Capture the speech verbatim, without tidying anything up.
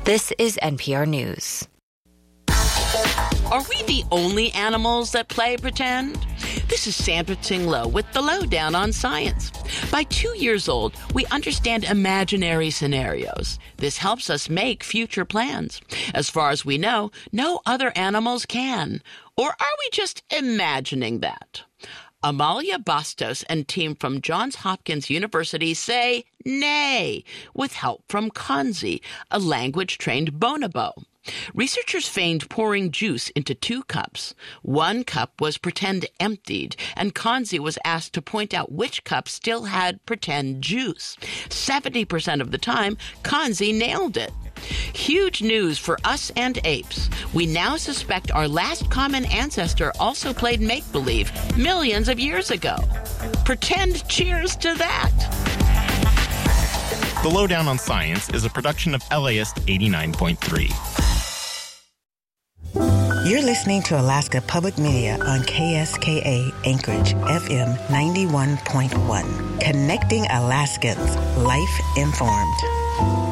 This is N P R News. Are we the only animals that play pretend? This is Sandra Tinglow with the Lowdown on Science. By two years old, we understand imaginary scenarios. This helps us make future plans. As far as we know, no other animals can. Or are we just imagining that? Amalia Bastos and team from Johns Hopkins University say nay, with help from Kanzi, a language-trained bonobo. Researchers feigned pouring juice into two cups. One cup was pretend emptied, and Kanzi was asked to point out which cup still had pretend juice. seventy percent of the time, Kanzi nailed it. Huge news for us and apes. We now suspect our last common ancestor also played make-believe millions of years ago. Pretend cheers to that. The Lowdown on Science is a production of L A S eighty-nine point three. You're listening to Alaska Public Media on K S K A Anchorage F M ninety-one point one. Connecting Alaskans. Life informed.